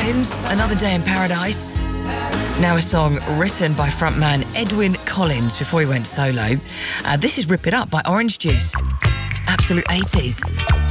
Collins, Another Day in Paradise. Now a song written by frontman Edwyn Collins before he went solo. This is Rip It Up by Orange Juice. Absolute 80s.